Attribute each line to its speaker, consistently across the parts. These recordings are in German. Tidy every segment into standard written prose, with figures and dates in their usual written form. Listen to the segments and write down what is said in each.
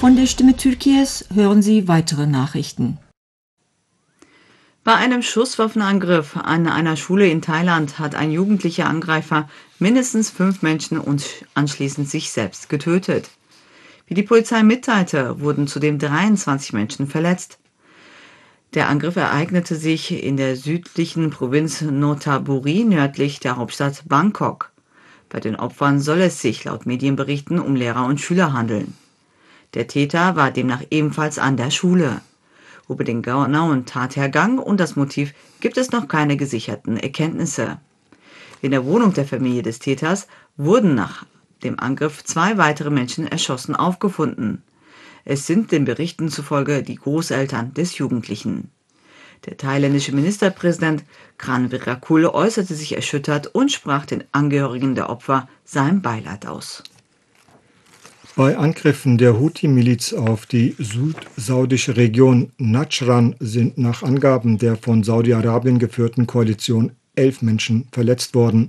Speaker 1: Von der Stimme Türkiye's hören Sie weitere Nachrichten.
Speaker 2: Bei einem Schusswaffenangriff an einer Schule in Thailand hat ein jugendlicher Angreifer mindestens 5 Menschen und anschließend sich selbst getötet. Wie die Polizei mitteilte, wurden zudem 23 Menschen verletzt. Der Angriff ereignete sich in der südlichen Provinz Nonthaburi nördlich der Hauptstadt Bangkok. Bei den Opfern soll es sich laut Medienberichten um Lehrer und Schüler handeln. Der Täter war demnach ebenfalls an der Schule. Über den genauen Tathergang und das Motiv gibt es noch keine gesicherten Erkenntnisse. In der Wohnung der Familie des Täters wurden nach dem Angriff 2 weitere Menschen erschossen aufgefunden. Es sind den Berichten zufolge die Großeltern des Jugendlichen. Der thailändische Ministerpräsident Kran Virakul äußerte sich erschüttert und sprach den Angehörigen der Opfer sein Beileid aus.
Speaker 3: Bei Angriffen der Houthi-Miliz auf die südsaudische Region Najran sind nach Angaben der von Saudi-Arabien geführten Koalition 11 Menschen verletzt worden.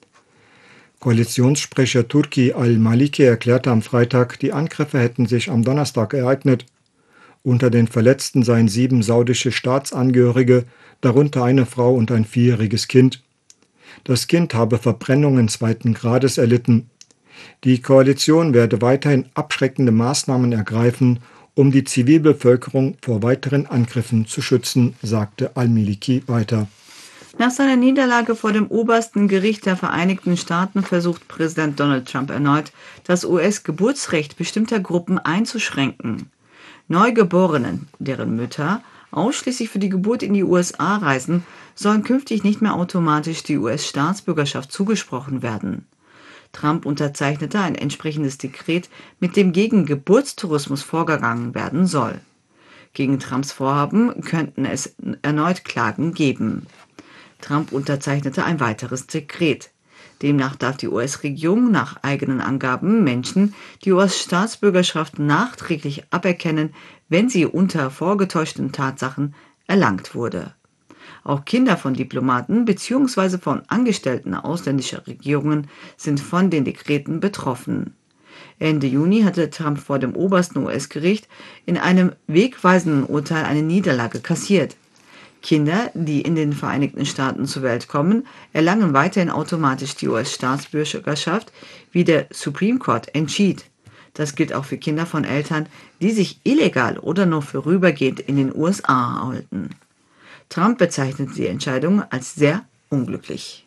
Speaker 3: Koalitionssprecher Turki al-Maliki erklärte am Freitag, die Angriffe hätten sich am Donnerstag ereignet. Unter den Verletzten seien 7 saudische Staatsangehörige, darunter eine Frau und ein 4-jähriges Kind. Das Kind habe Verbrennungen 2. Grades erlitten. Die Koalition werde weiterhin abschreckende Maßnahmen ergreifen, um die Zivilbevölkerung vor weiteren Angriffen zu schützen, sagte al-Maliki weiter.
Speaker 2: Nach seiner Niederlage vor dem obersten Gericht der Vereinigten Staaten versucht Präsident Donald Trump erneut, das US-Geburtsrecht bestimmter Gruppen einzuschränken. Neugeborenen, deren Mütter ausschließlich für die Geburt in die USA reisen, sollen künftig nicht mehr automatisch die US-Staatsbürgerschaft zugesprochen werden. Trump unterzeichnete ein entsprechendes Dekret, mit dem gegen Geburtstourismus vorgegangen werden soll. Gegen Trumps Vorhaben könnten es erneut Klagen geben. Trump unterzeichnete ein weiteres Dekret. Demnach darf die US-Regierung nach eigenen Angaben Menschen die US-Staatsbürgerschaft nachträglich aberkennen, wenn sie unter vorgetäuschten Tatsachen erlangt wurde. Auch Kinder von Diplomaten bzw. von Angestellten ausländischer Regierungen sind von den Dekreten betroffen. Ende Juni hatte Trump vor dem obersten US-Gericht in einem wegweisenden Urteil eine Niederlage kassiert. Kinder, die in den Vereinigten Staaten zur Welt kommen, erlangen weiterhin automatisch die US-Staatsbürgerschaft, wie der Supreme Court entschied. Das gilt auch für Kinder von Eltern, die sich illegal oder nur vorübergehend in den USA aufhalten. Trump bezeichnete die Entscheidung als sehr unglücklich.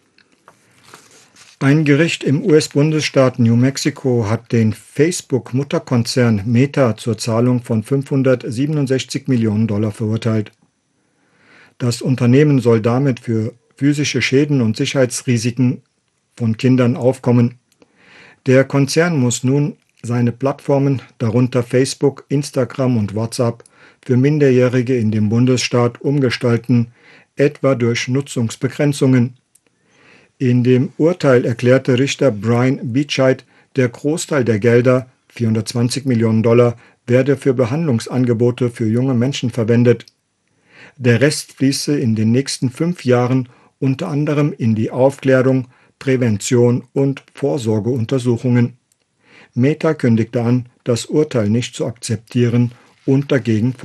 Speaker 3: Ein Gericht im US-Bundesstaat New Mexico hat den Facebook-Mutterkonzern Meta zur Zahlung von $567 Millionen verurteilt. Das Unternehmen soll damit für physische Schäden und Sicherheitsrisiken von Kindern aufkommen. Der Konzern muss nun seine Plattformen, darunter Facebook, Instagram und WhatsApp, für Minderjährige in dem Bundesstaat umgestalten, etwa durch Nutzungsbegrenzungen. In dem Urteil erklärte Richter Brian Beachheit, der Großteil der Gelder, $420 Millionen, werde für Behandlungsangebote für junge Menschen verwendet. Der Rest fließe in den nächsten 5 Jahren unter anderem in die Aufklärung, Prävention und Vorsorgeuntersuchungen. Meta kündigte an, das Urteil nicht zu akzeptieren und dagegen